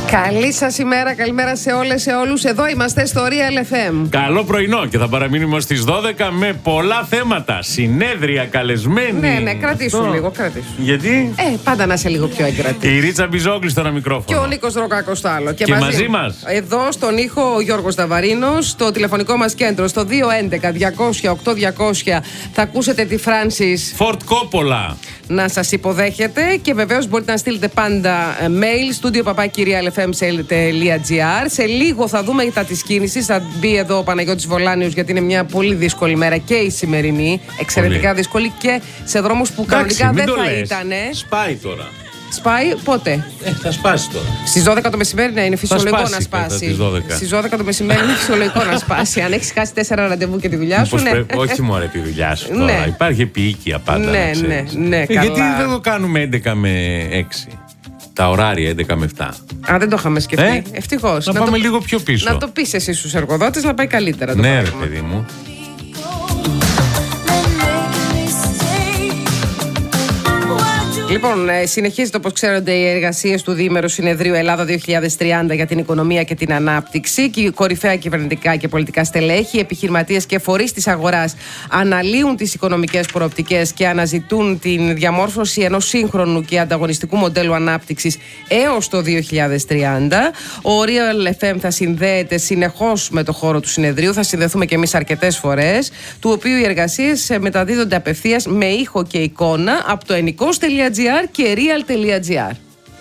Καλή σας ημέρα, καλημέρα σε όλες, σε όλους. Εδώ είμαστε στο Real FM. Καλό πρωινό και θα παραμείνουμε στις 12 με πολλά θέματα. Συνέδρια, καλεσμένοι. Ναι, κρατήσου λίγο, κρατήσου. Γιατί? Πάντα να είσαι λίγο πιο έγκρατη. Η Ρίτσα Μπιζόγλου στο ένα μικρόφωνο. Και ο Νίκος Ροκάκος στο άλλο. Και μαζί μας. Εδώ στον ήχο ο Γιώργος Ταβαρίνος, στο τηλεφωνικό μας κέντρο, στο 211-200-8200 θα ακούσετε τη Φράνσις Φορτ Κόπολα να σας υποδέχεται και βεβαίως μπορείτε να στείλετε πάντα mail studio@realfm.gr. Σε λίγο θα δούμε τα της κίνησης. Θα μπει εδώ ο Παναγιώτης Βολάνιος, γιατί είναι μια πολύ δύσκολη μέρα και η σημερινή. Εξαιρετικά δύσκολη και σε δρόμους που κανονικά δεν θα ήταν. Σπάει τώρα. Σπάει πότε? Θα σπάσει τώρα. Στις 12 το μεσημέρι είναι φυσιολογικό να σπάσει. Στις 12 το μεσημέρι είναι φυσιολογικό να σπάσει. Αν έχεις χάσει 4 ραντεβού και τη δουλειά σου. Ναι. Όχι μόνο τη δουλειά σου τώρα. Ναι. Υπάρχει επίοικια πάντα. Ναι, γιατί δεν το κάνουμε 11 με 6? Τα ωράρια 11 με 7. Δεν το είχαμε σκεφτεί. Ευτυχώς. Να πάμε λίγο πιο πίσω. Να το πεις εσύ στους εργοδότες να πάει καλύτερα. Ναι, ρε παιδί μου. Λοιπόν, συνεχίζεται όπως ξέρετε οι εργασίες του Διήμερου Συνεδρίου Ελλάδα 2030 για την οικονομία και την ανάπτυξη. Και οι κορυφαία κυβερνητικά και πολιτικά στελέχη, επιχειρηματίες και φορείς της αγοράς αναλύουν τις οικονομικές προοπτικές και αναζητούν την διαμόρφωση ενός σύγχρονου και ανταγωνιστικού μοντέλου ανάπτυξης έως το 2030. Ο Real FM θα συνδέεται συνεχώς με το χώρο του συνεδρίου. Θα συνδεθούμε και εμείς αρκετές φορές, του οποίου οι εργασίες μεταδίδονται απευθείας με ήχο και εικόνα από το enikos.gr και real.gr.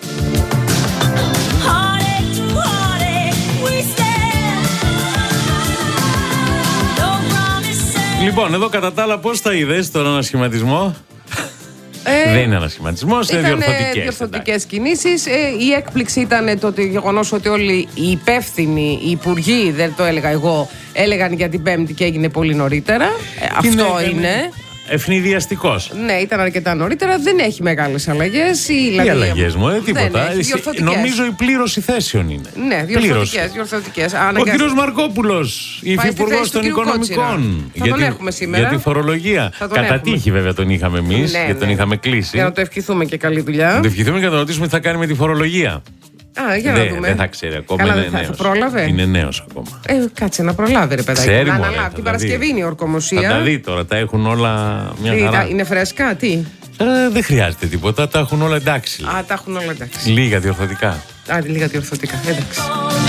Λοιπόν, εδώ κατά τα άλλα πώς τα είδες τον ανασχηματισμό? Δεν είναι ανασχηματισμός, είναι διορθωτικές κινήσεις. Η έκπληξη ήταν το γεγονός ότι όλοι οι υπεύθυνοι, οι υπουργοί, δεν το έλεγα εγώ, έλεγαν για την Πέμπτη και έγινε πολύ νωρίτερα. Αυτό είναι. Ευνηδιαστικός. Ναι, ήταν αρκετά νωρίτερα. Δεν έχει μεγάλες αλλαγές. Τι αλλαγές μου, τίποτα. Νομίζω η πλήρωση θέσεων είναι. Ναι, διορθωτικές. Ο κύριος Μαρκόπουλος, υφυπουργός των Οικονομικών. Θα τον έχουμε σήμερα. Για τη φορολογία. Κατά τύχη βέβαια τον είχαμε εμείς, γιατί τον είχαμε κλείσει. Για να το ευχηθούμε και καλή δουλειά. Να το ευχηθούμε και να τον ρωτήσουμε τι θα κάνει με τη φορολογία. Για να δούμε. Δεν θα ξέρει ακόμα. Καλά, θα πρόλαβε. Είναι νέος ακόμα. Κάτσε να προλάβει, ρε παιδάκι. Ξέρει, να αναλάβει. Την Παρασκευή είναι η ορκομοσία. Θα τα δει τώρα, τα έχουν όλα μια χαρά. Είναι φρέσκα, τι? Δεν χρειάζεται τίποτα, τα έχουν όλα εντάξει. Τα έχουν όλα εντάξει. Λίγα διορθωτικά. Λίγα διορθωτικά, εντάξει.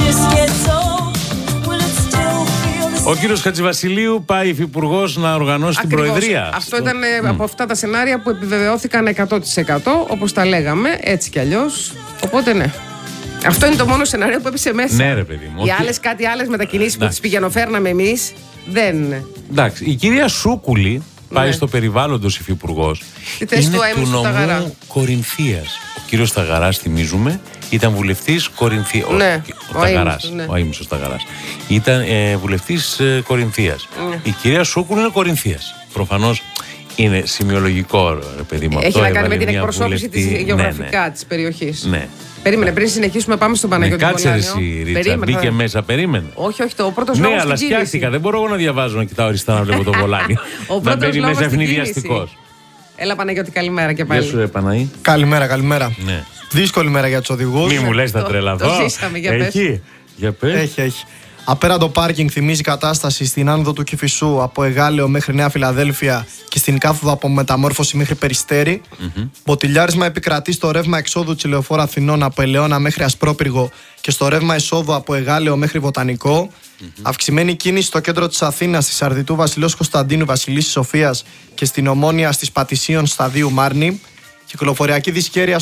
Ο κύριος Χατζηβασιλείου πάει υφυπουργός να οργανώσει την Προεδρία. Αυτό ήταν από αυτά τα σενάρια που επιβεβαιώθηκαν 100%, όπως τα λέγαμε, έτσι κι αλλιώς. Οπότε ναι. Αυτό είναι το μόνο σενάριο που έπεσε μέσα. Ναι, ρε παιδί μου. Οι κάτι άλλες μετακινήσεις που τις πηγαινοφέρναμε εμείς δεν είναι. Εντάξει, η κυρία Σούκουλη πάει στο περιβάλλοντος υφυπουργός. Είναι του νομού Κορινθίας. Ο κύριος Σταγαράς, θυμίζουμε, ήταν βουλευτής Κορινθίας. Ναι, ο Αείμνηστος Σταγαράς. Ήταν βουλευτής Κορινθίας. Η κυρία Σούκουλη είναι Κορινθίας. Προφανώς είναι σημειολογικό, ρε παιδί μου. Έχει να κάνει με την εκπροσώπηση της γεωγραφικά της περιοχής. Ναι. Περίμενε, πριν συνεχίσουμε, πάμε στον Παναγιώτη Βολάνιο. Κάτσε εσύ, Ρίτσα, μπήκε μέσα, περίμενε. Όχι, το πρώτος λόγος. Ναι, αλλά σκιάστηκα. Δεν μπορώ εγώ να διαβάζω, να κοιτάω αριστερά να βλέπω το Βολάνιο. Να μπαίνει μέσα ευνηδιαστικός. Έλα, Παναγιώτη, καλημέρα και πάλι. Γεια σου, Παναγί. Καλημέρα. Ναι. Δύσκολη μέρα για τους οδηγούς. Μη μου λες τα τρελαθώ. Το ζήσαμε, για πες. Για πες. Έχει. Απέραντο πάρκινγκ θυμίζει κατάσταση στην άνοδο του Κηφισού από Εγάλεο μέχρι Νέα Φιλαδέλφια και στην κάθοδο από Μεταμόρφωση μέχρι Περιστέρι. Μποτιλιάρισμα επικρατεί στο ρεύμα εξόδου της Λεωφόρου Αθηνών από Ελαιώνα μέχρι Ασπρόπυργο και στο ρεύμα εισόδου από Εγάλεο μέχρι Βοτανικό. Αυξημένη κίνηση στο κέντρο της Αθήνας, στη Σαρδιτού Βασιλέως Κωνσταντίνου Βασιλίσσης Σοφίας και στην Ομόνια στις Πατησίων Σταδίου Μάρνη. Κυκλοφοριακή δυσχέρεια